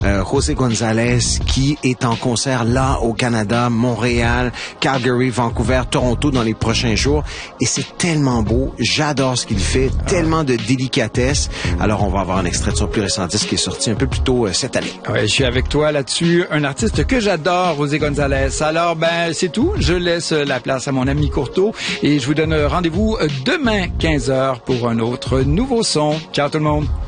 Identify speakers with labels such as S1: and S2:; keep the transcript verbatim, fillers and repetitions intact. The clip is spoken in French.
S1: Euh, José González qui est en concert là au Canada, Montréal, Calgary, Vancouver, Toronto dans les prochains jours. Et c'est tellement beau. J'adore ce qu'il fait. Ah. Tellement de délicatesse. Alors, on va avoir un extrait de son plus récent disque qui est sorti un peu plus tôt euh, cette année.
S2: Ouais, je suis avec toi là-dessus. Un artiste que j'adore, José González. Alors, ben, c'est tout. Je laisse la place à mon ami Courteau et je vous donne rendez-vous demain quinze heures pour un autre nouveau son. Ciao tout le monde.